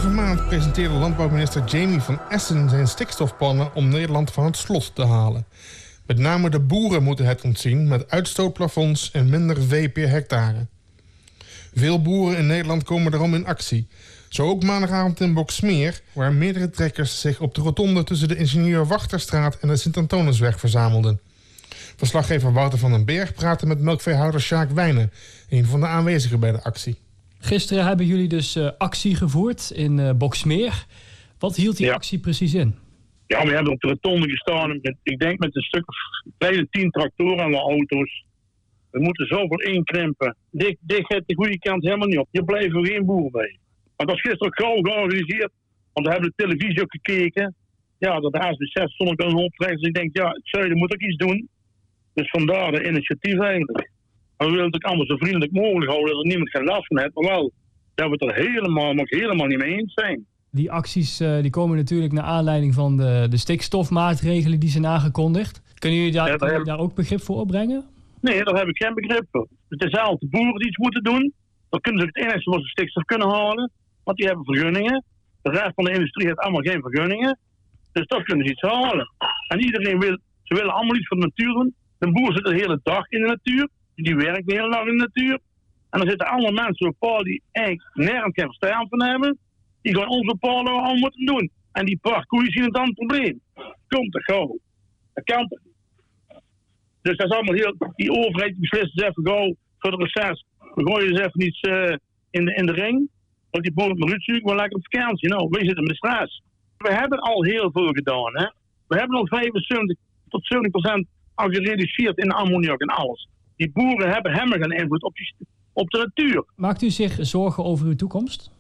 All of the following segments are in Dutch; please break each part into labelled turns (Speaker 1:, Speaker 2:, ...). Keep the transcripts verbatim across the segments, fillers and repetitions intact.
Speaker 1: Vorige maand presenteerde landbouwminister Jamie van Essen zijn stikstofplannen om Nederland van het slot te halen. Met name de boeren moeten het ontzien met uitstootplafonds en minder vee per hectare. Veel boeren in Nederland komen daarom in actie. Zo ook maandagavond in Boxmeer, waar meerdere trekkers zich op de rotonde tussen de Ingenieur Wachterstraat en de Sint-Antonisweg verzamelden. Verslaggever Wouter van den Berg praatte met melkveehouder Sjaak Wijnen, een van de aanwezigen bij de actie.
Speaker 2: Gisteren hebben jullie dus uh, actie gevoerd in uh, Boxmeer. Wat hield die ja. actie precies in?
Speaker 3: Ja, we hebben op de rotonde gestaan, met, ik denk met een stuk of bijna tien tractoren en auto's. We moeten zoveel inkrimpen. Dit, dit gaat de goede kant helemaal niet op. Je blijft er geen boer bij. Maar dat is gisteren gauw georganiseerd, want we hebben de televisie ook gekeken. Ja, dat de A S B zes stond ik aan een optrekken. Dus ik denk, ja, het zuiden moet ook iets doen. Dus vandaar de initiatief eigenlijk. Maar we willen het ook allemaal zo vriendelijk mogelijk houden, dat er niemand geen last van heeft. Maar wel, dat we het er helemaal, maar helemaal niet mee eens zijn.
Speaker 2: Die acties uh, die komen natuurlijk naar aanleiding van de, de stikstofmaatregelen die zijn aangekondigd. Kunnen jullie daar, ja, kunnen jullie daar ook begrip voor opbrengen?
Speaker 3: Nee, daar heb ik geen begrip voor. Het is altijd de boeren die iets moeten doen. Dan kunnen ze het enigste wat ze stikstof kunnen halen. Want die hebben vergunningen. De rest van de industrie heeft allemaal geen vergunningen. Dus dat kunnen ze iets halen. En iedereen wil, ze willen allemaal iets voor de natuur doen. De boer zit de hele dag in de natuur. Die werkt de hele dag in de natuur. En dan zitten allemaal mensen op paal die eigenlijk nergens geen verstand van hebben. Die gaan onze palen al moeten doen. En die paar koeien zien het dan het probleem. Komt toch gauw. Dat kan toch niet. Dus dat is allemaal heel... Die overheid beslist dus even gauw voor de reces. We gooien dus even iets uh, in, de, in de ring. Want die boeren met Ruud gewoon lekker op vakantie. Nou, wij zitten met de stress. We hebben al heel veel gedaan. Hè? We hebben al vijfenzeventig tot zeventig procent al gereduceerd in ammoniak en alles. Die boeren hebben helemaal geen invloed op, die, op de natuur.
Speaker 2: Maakt u zich zorgen over uw toekomst?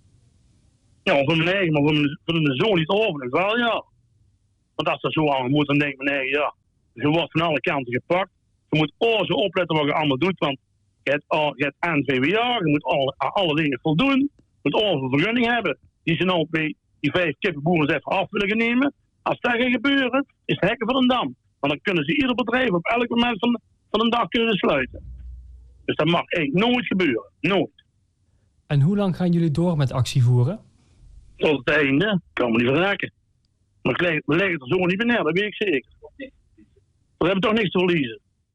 Speaker 3: Ja, voor mijn eigen, maar voor mijn, voor mijn zoon niet over. Wel ja. Want als dat zo aan moet, dan denk ik, nee, ja. Je wordt van alle kanten gepakt. Je moet alles opletten wat je allemaal doet. Want je hebt, al, je hebt N V W A, je moet alle, alle dingen voldoen. Je moet alle vergunning hebben. Die ze nou bij die vijf kippenboeren even af willen nemen. Als dat gaat gebeuren, is het hekken van een dam. Want dan kunnen ze ieder bedrijf op elk moment van, van een dag kunnen sluiten. Dus dat mag eigenlijk nooit gebeuren. Nooit.
Speaker 2: En hoe lang gaan jullie door met actie voeren?
Speaker 3: Tot het einde. Kan me niet verraken. Maar we leggen het er zo niet bij neer, dat weet ik zeker. We hebben toch niks te verliezen.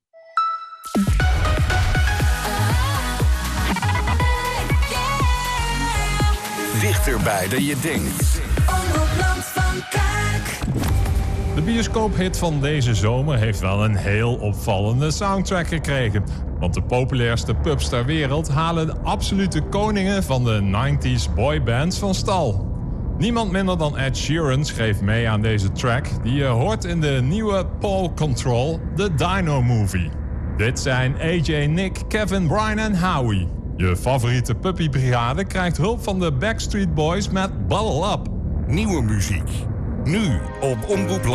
Speaker 4: Dichterbij dan je denkt.
Speaker 5: Omroep van Kuik.
Speaker 6: De bioscoophit van deze zomer heeft wel een heel opvallende soundtrack gekregen. Want de populairste pubs ter wereld halen de absolute koningen van de negentig boybands van stal. Niemand minder dan Ed Sheeran schreef mee aan deze track, die je hoort in de nieuwe Paw Control, The Dino Movie. Dit zijn A J, Nick, Kevin, Brian en Howie. Je favoriete puppybrigade krijgt hulp van de Backstreet Boys met Bottle Up.
Speaker 4: Nieuwe muziek. Nu op Omroep